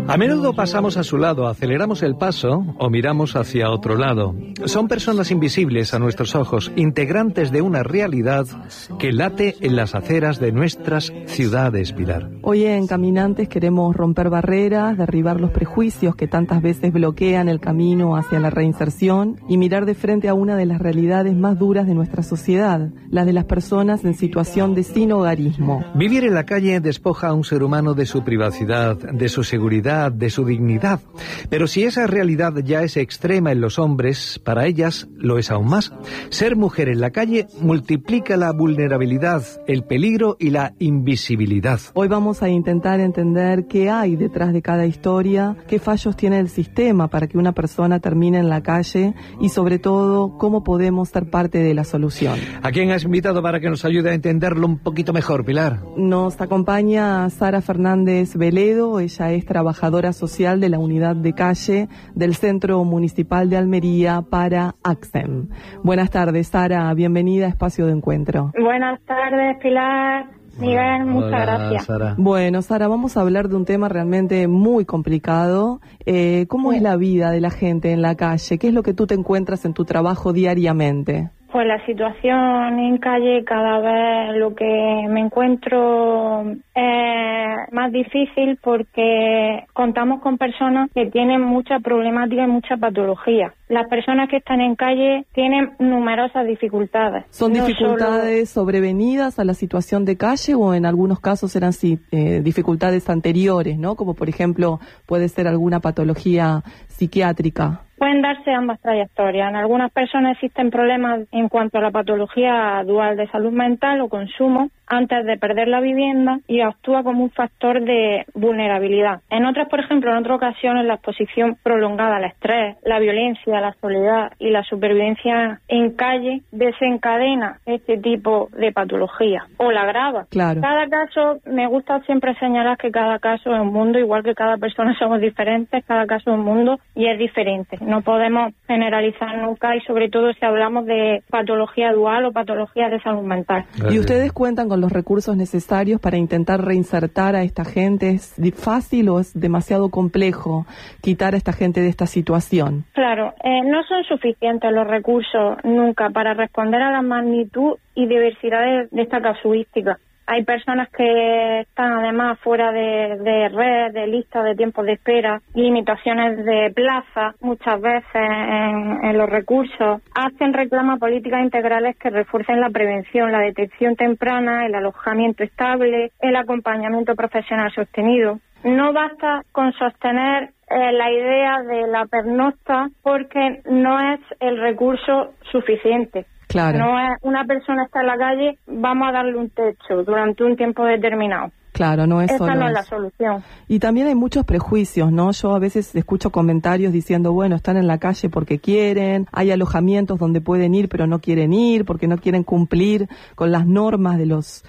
A menudo pasamos a su lado, aceleramos el paso o miramos hacia otro lado. Son personas invisibles a nuestros ojos, integrantes de una realidad que late en las aceras de nuestras ciudades, Pilar. Hoy en Caminantes queremos romper barreras, derribar los prejuicios que tantas veces bloquean el camino hacia la reinserción y mirar de frente a una de las realidades más duras de nuestra sociedad, la de las personas en situación de sinhogarismo. Vivir en la calle despoja a un ser humano de su privacidad, de su seguridad, de su dignidad. Pero si esa realidad ya es extrema en los hombres, para ellas lo es aún más. Ser mujer en la calle multiplica la vulnerabilidad, el peligro y la invisibilidad. Hoy vamos a intentar entender qué hay detrás de cada historia, qué fallos tiene el sistema para que una persona termine en la calle y sobre todo cómo podemos ser parte de la solución. ¿A quién has invitado para que nos ayude a entenderlo un poquito mejor, Pilar? Nos acompaña Sara Fernández Veledo. Ella es trabajadora social de la unidad de calle del Centro Municipal de Almería para ACSEM. Buenas tardes, Sara, bienvenida a Espacio de Encuentro. Buenas tardes, Pilar. Miguel, muchas gracias. Sara. Bueno, Sara, vamos a hablar de un tema realmente muy complicado. ¿Cómo es la vida de la gente en la calle? ¿Qué es lo que tú te encuentras en tu trabajo diariamente? Pues la situación en calle, cada vez lo que me encuentro es más difícil porque contamos con personas que tienen mucha problemática y mucha patología. Las personas que están en calle tienen numerosas dificultades. ¿Son dificultades sobrevenidas a la situación de calle o en algunos casos eran dificultades anteriores, ¿no? Como por ejemplo puede ser alguna patología psiquiátrica? Pueden darse ambas trayectorias. En algunas personas existen problemas en cuanto a la patología dual de salud mental o consumo antes de perder la vivienda y actúa como un factor de vulnerabilidad. En otras, por ejemplo, en otras ocasiones, la exposición prolongada al estrés, la violencia, la soledad y la supervivencia en calle desencadena este tipo de patología o la agrava. Claro. Cada caso, me gusta siempre señalar que cada caso es un mundo, igual que cada persona somos diferentes, cada caso es un mundo y es diferente. No podemos generalizar nunca y sobre todo si hablamos de patología dual o patología de salud mental. ¿Y ustedes cuentan con los recursos necesarios para intentar reinsertar a esta gente? ¿Es fácil o es demasiado complejo quitar a esta gente de esta situación? Claro, no son suficientes los recursos nunca para responder a la magnitud y diversidad de esta casuística. Hay personas que están además fuera de red, de lista de tiempos de espera, limitaciones de plaza, muchas veces en los recursos. Reclaman políticas integrales que refuercen la prevención, la detección temprana, el alojamiento estable, el acompañamiento profesional sostenido. No basta con sostener la idea de la pernocta porque no es el recurso suficiente. Claro. No es una persona está en la calle, vamos a darle un techo durante un tiempo determinado. Claro, no es solo Esa no es la eso. solución. Y también hay muchos prejuicios, ¿no? Yo a veces escucho comentarios diciendo, bueno, están en la calle porque quieren, hay alojamientos donde pueden ir pero no quieren ir porque no quieren cumplir con las normas de los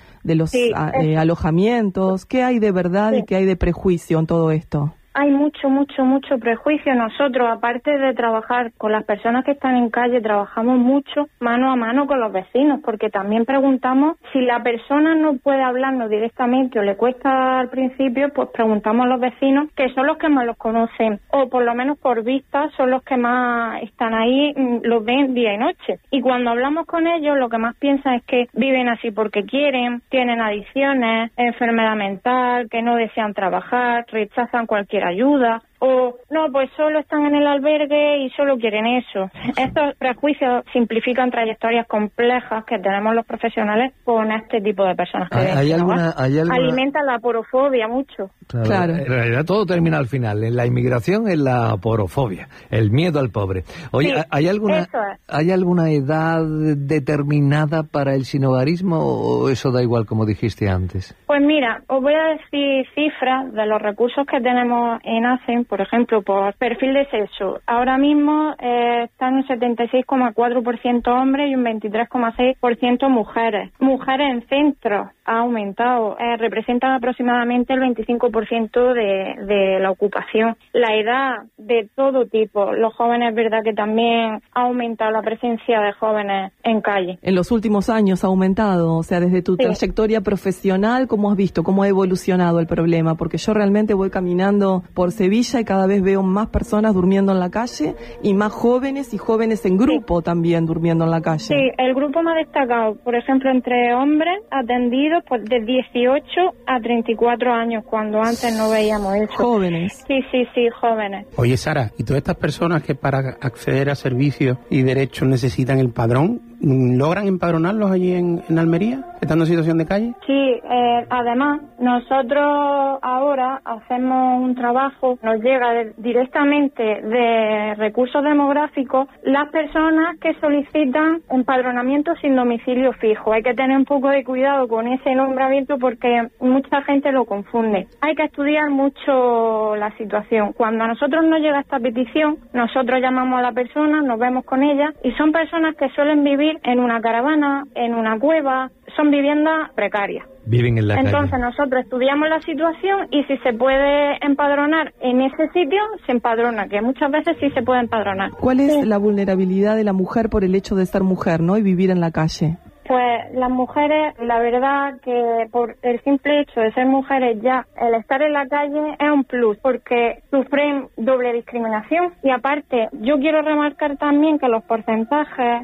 alojamientos. ¿Qué hay de verdad y qué hay de prejuicio en todo esto? Hay mucho prejuicio. Nosotros, aparte de trabajar con las personas que están en calle, trabajamos mucho mano a mano con los vecinos, porque también preguntamos si la persona no puede hablarnos directamente o le cuesta al principio, pues preguntamos a los vecinos, que son los que más los conocen, o por lo menos por vista, son los que más están ahí, los ven día y noche. Y cuando hablamos con ellos, lo que más piensan es que viven así porque quieren, tienen adicciones, enfermedad mental, que no desean trabajar, rechazan cualquier ayuda, o no, pues solo están en el albergue y solo quieren eso. Estos prejuicios simplifican trayectorias complejas que tenemos los profesionales con este tipo de personas que ¿Hay alguna... alimentan la porofobia mucho. Claro. En realidad todo termina al final, en la inmigración, en la porofobia, el miedo al pobre. Oye, Sí, ¿hay alguna edad determinada para el sinhogarismo o eso da igual, como dijiste antes? Pues mira, os voy a decir cifras de los recursos que tenemos en ACEM por ejemplo, por perfil de sexo. Ahora mismo están un 76,4% hombres y un 23,6% mujeres. Mujeres en centros ha aumentado, representan aproximadamente el 25% de la ocupación. La edad de todo tipo, los jóvenes, es verdad que también ha aumentado la presencia de jóvenes en calle. En los últimos años ha aumentado, o sea, desde tu trayectoria profesional, ¿cómo has visto, cómo ha evolucionado el problema? Porque yo realmente voy caminando por Sevilla y cada vez veo más personas durmiendo en la calle y más jóvenes y jóvenes en grupo también durmiendo en la calle. Sí, el grupo más destacado, por ejemplo, entre hombres atendidos pues de 18 a 34 años, cuando antes no veíamos eso. Jóvenes. Sí, jóvenes. Oye, Sara, ¿y todas estas personas que para acceder a servicios y derechos necesitan el padrón, logran empadronarlos allí en Almería, estando en situación de calle? Sí, además, nosotros ahora hacemos un trabajo, nos llega directamente de recursos demográficos las personas que solicitan empadronamiento sin domicilio fijo. Hay que tener un poco de cuidado con ese nombramiento porque mucha gente lo confunde. Hay que estudiar mucho la situación. Cuando a nosotros nos llega esta petición, nosotros llamamos a la persona, nos vemos con ella y son personas que suelen vivir en una caravana, en una cueva, son viviendas precarias. Viven en la calle. Entonces nosotros estudiamos la situación y si se puede empadronar en ese sitio, se empadrona, que muchas veces sí se puede empadronar. ¿Cuál es la vulnerabilidad de la mujer por el hecho de ser mujer, ¿no? Y vivir en la calle? Pues las mujeres, la verdad que por el simple hecho de ser mujeres ya, el estar en la calle es un plus, porque sufren doble discriminación. Y aparte, yo quiero remarcar también que los porcentajes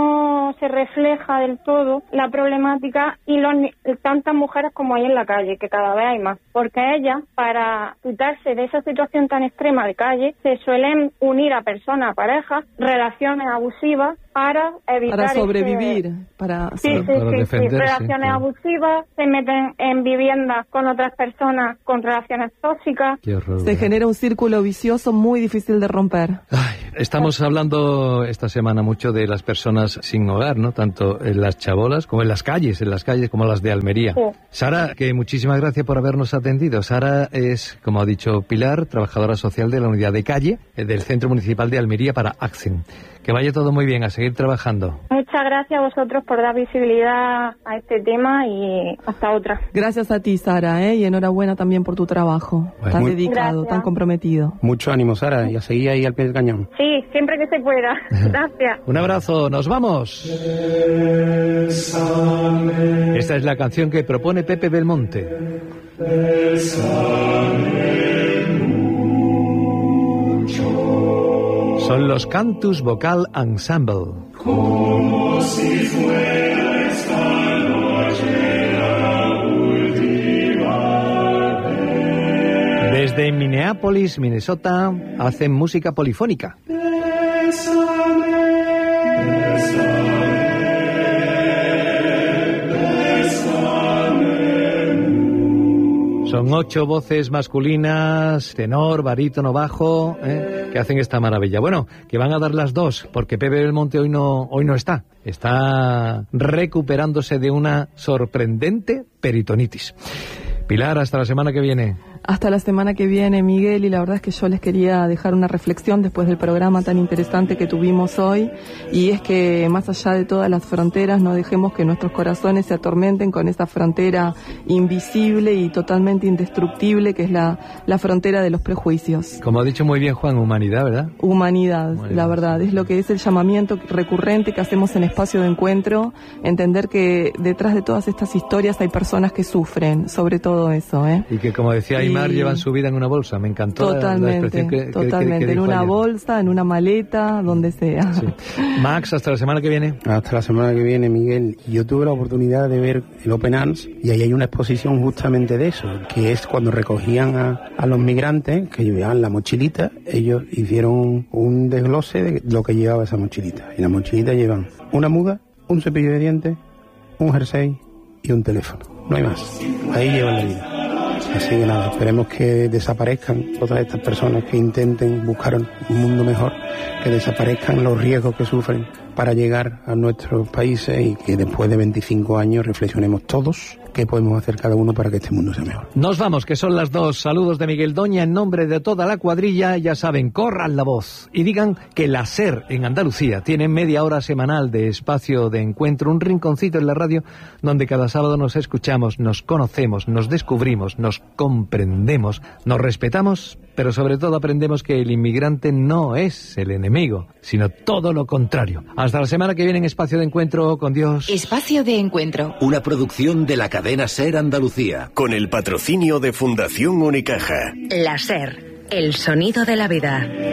no se refleja del todo la problemática y tantas mujeres como hay en la calle, que cada vez hay más. Porque ellas, para quitarse de esa situación tan extrema de calle, se suelen unir a personas, a parejas, relaciones abusivas, para evitar... Para sobrevivir, para defenderse. Relaciones abusivas, se meten en viviendas con otras personas con relaciones tóxicas. Qué horror, se genera un círculo vicioso muy difícil de romper. Ay, estamos hablando esta semana mucho de las personas sin hogar, ¿no? Tanto en las chabolas como en las calles como las de Almería. Sí. Sara, que muchísimas gracias por habernos atendido. Sara es, como ha dicho Pilar, trabajadora social de la unidad de calle del Centro Municipal de Almería para ACCEN. Que vaya todo muy bien, a seguir trabajando. Muchas gracias a vosotros por dar visibilidad a este tema y hasta otra. Gracias a ti, Sara, y enhorabuena también por tu trabajo, tan dedicado, gracias. tan comprometido. Mucho ánimo, Sara, y a seguir ahí al pie del cañón. Sí, siempre que se pueda. Gracias. Un abrazo, nos vamos. Esta es la canción que propone Pepe Belmonte. Son los Cantus Vocal Ensemble. Como si fuera esta noche la última vez. Desde Minneapolis, Minnesota, hacen música polifónica. Son 8 voces masculinas, tenor, barítono, bajo, que hacen esta maravilla. Bueno, que van a dar las dos, porque Pepe Belmonte hoy no está. Está recuperándose de una sorprendente peritonitis. Pilar, hasta la semana que viene. Hasta la semana que viene, Miguel, y la verdad es que yo les quería dejar una reflexión después del programa tan interesante que tuvimos hoy, y es que más allá de todas las fronteras no dejemos que nuestros corazones se atormenten con esa frontera invisible y totalmente indestructible que es la frontera de los prejuicios. Como ha dicho muy bien Juan, humanidad, ¿verdad? Humanidad, la verdad, es lo que es el llamamiento recurrente que hacemos en Espacio de Encuentro, entender que detrás de todas estas historias hay personas que sufren, sobre todo eso, Y que, como decía llevan su vida en una bolsa. Me encantó totalmente, totalmente, en una bolsa, en una maleta, donde sea. Sí. Max, hasta la semana que viene. Hasta la semana que viene, Miguel. Yo tuve la oportunidad de ver el Open Arms y ahí hay una exposición justamente de eso, que es cuando recogían a los migrantes que llevaban la mochilita, ellos hicieron un desglose de lo que llevaba esa mochilita. Y en la mochilita llevan una muda, un cepillo de dientes, un jersey y un teléfono. No hay más. Ahí llevan la vida. Así que nada, esperemos que desaparezcan todas estas personas que intenten buscar un mundo mejor, que desaparezcan los riesgos que sufren para llegar a nuestros países y que después de 25 años reflexionemos todos qué podemos hacer cada uno para que este mundo sea mejor. Nos vamos, que son las 2. Saludos de Miguel Doña en nombre de toda la cuadrilla. Ya saben, corran la voz y digan que la SER en Andalucía tiene media hora semanal de espacio de encuentro, un rinconcito en la radio donde cada sábado nos escuchamos, nos conocemos, nos descubrimos, nos comprendemos, nos respetamos, pero sobre todo aprendemos que el inmigrante no es el enemigo, sino todo lo contrario. Hasta la semana que viene en Espacio de Encuentro, con Dios. Espacio de Encuentro. Una producción de la cadena SER Andalucía. Con el patrocinio de Fundación Unicaja. La SER, el sonido de la vida.